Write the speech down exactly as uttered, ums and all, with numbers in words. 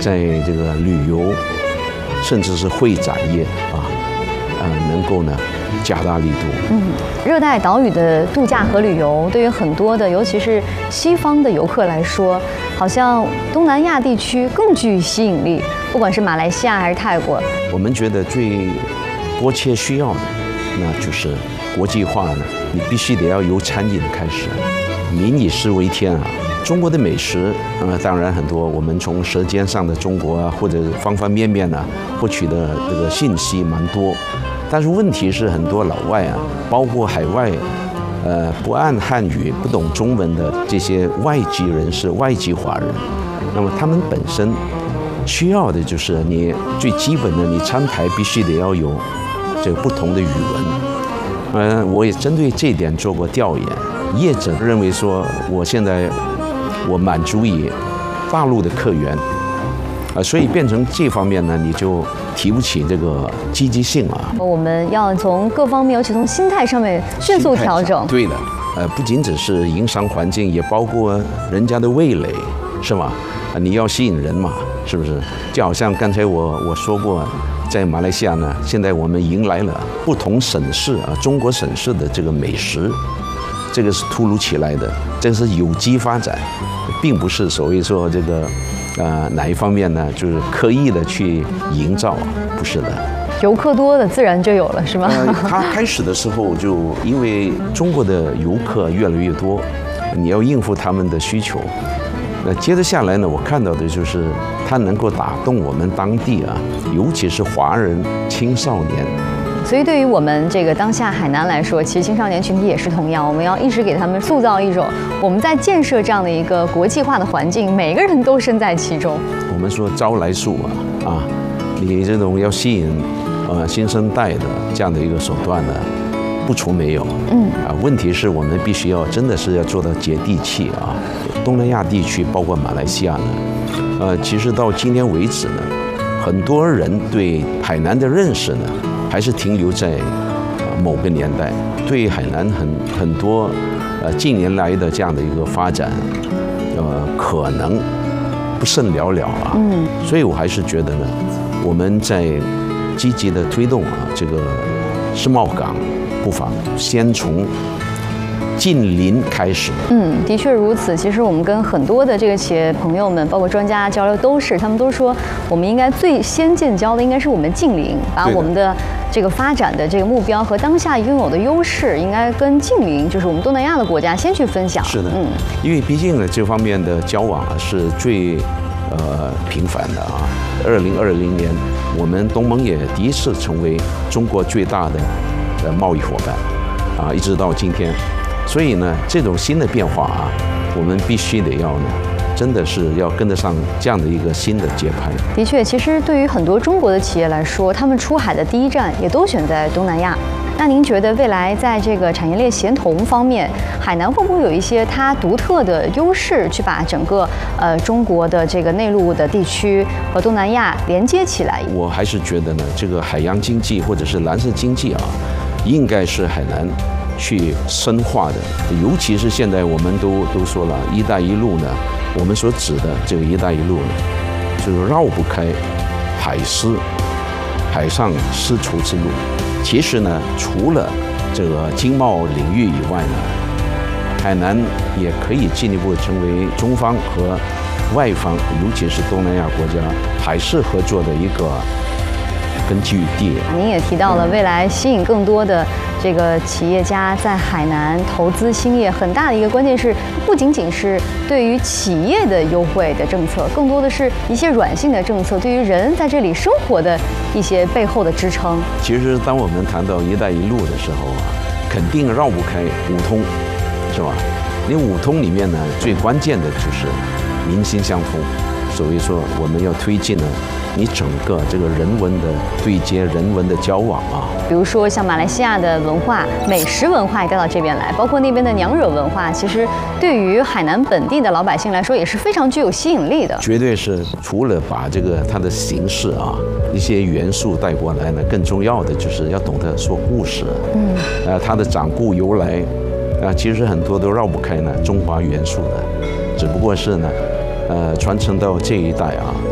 在这个旅游，甚至是会展业啊，呃，能够呢加大力度。 嗯，热带岛屿的度假和旅游，对于很多的，尤其是西方的游客来说，好像东南亚地区更具吸引力。不管是马来西亚还是泰国， 我们觉得最迫切需要的，那就是国际化呢，你必须得要由餐饮开始，民以食为天啊。中国的美食，呃，当然很多，我们从《舌尖上的中国》啊，或者方方面面呢，获取的这个信息蛮多。但是问题是，很多老外啊，包括海外，呃，不按汉语、不懂中文的这些外籍人士、外籍华人，那么他们本身需要的就是你最基本的，你餐台必须得要有这个不同的语文。呃，我也针对这一点做过调研，业者认为说，我现在我满足于大陆的客源，啊、呃，所以变成这方面呢，你就提不起这个积极性啊。 我们要从各方面，尤其从心态上面迅速调整。 对的，呃，不仅只是营商环境，也包括人家的味蕾，是吗？啊，你要吸引人嘛，是不是？就好像刚才我我说过，在马来西亚呢，现在我们迎来了不同省市啊，中国省市的这个美食，这个是突如其来的，这是有机发展，并不是所谓说这个，呃，哪一方面呢，就是刻意的去营造，不是的。 游客多的自然就有了，是吗？ 呃，他开始的时候就因为中国的游客越来越多，你要应付他们的需求。那接着下来呢，我看到的就是它能够打动我们当地啊，尤其是华人青少年。 所以对于我们这个当下海南来说，其实青少年群体也是同样，我们要一直给他们塑造一种我们在建设这样的一个国际化的环境，每个人都身在其中。 我们说招来术啊，啊，你这种要吸引呃新生代的这样的一个手段呢，不除没有。嗯啊，问题是我们必须要真的是要做到接地气啊。东南亚地区包括马来西亚呢，呃，其实到今天为止呢，很多人对海南的认识呢，还是停留在呃某个年代，对海南很很多呃近年来的这样的一个发展，呃，可能不甚了了啊。嗯，所以我还是觉得呢，我们在积极的推动啊这个世贸港，不妨先从近邻开始。 嗯，的确如此。其实我们跟很多的这个企业朋友们，包括专家交流，都是他们都说，我们应该最先建交的应该是我们近邻，把我们的这个发展的这个目标和当下拥有的优势，应该跟近邻，就是我们东南亚的国家先去分享。 是的，嗯，因为毕竟呢，这方面的交往啊是最呃频繁的啊。二零二零年，我们东盟也第一次成为中国最大的呃贸易伙伴啊，一直到今天。所以呢，这种新的变化啊，我们必须得要呢，真的是要跟得上这样的一个新的节拍。 的确，其实对于很多中国的企业来说，他们出海的第一站也都选在东南亚。那您觉得未来在这个产业链协同方面，海南会不会有一些它独特的优势，去把整个呃中国的这个内陆的地区和东南亚连接起来？ 我还是觉得呢，这个海洋经济或者是蓝色经济啊，应该是海南去深化的，尤其是现在我们都都说了，“一带一路”呢，我们所指的这个“一带一路”呢，就是绕不开海丝、海上丝绸之路。其实呢，除了这个经贸领域以外呢，海南也可以进一步成为中方和外方，尤其是东南亚国家海事合作的一个根据地。 您也提到了未来吸引更多的这个企业家在海南投资兴业，很大的一个关键是，不仅仅是对于企业的优惠的政策，更多的是一些软性的政策，对于人在这里生活的一些背后的支撑。 其实，当我们谈到“一带一路”的时候啊，肯定绕不开五通，是吧？因为五通里面呢，最关键的就是民心相通。所以说，我们要推进呢，你整个这个人文的对接、人文的交往啊。 比如说像马来西亚的文化、美食文化也带到这边来，包括那边的娘惹文化，其实对于海南本地的老百姓来说也是非常具有吸引力的。 绝对是，除了把这个它的形式啊一些元素带过来呢，更重要的就是要懂得说故事。嗯，呃，它的掌故由来啊，其实很多都绕不开呢中华元素的，只不过是呢。呃，传承到这一代啊，